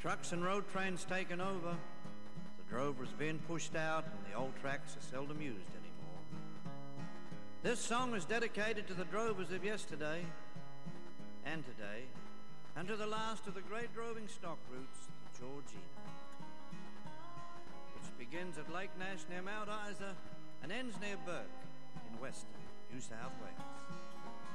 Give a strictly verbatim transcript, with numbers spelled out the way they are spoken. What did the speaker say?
trucks and road trains taken over, the drovers being pushed out, and the old tracks are seldom used anymore. This song is dedicated to the drovers of yesterday and today, and to the last of the great droving stock routes, the Georgina, which begins at Lake Nash near Mount Isa and ends near Burke in western New South Wales.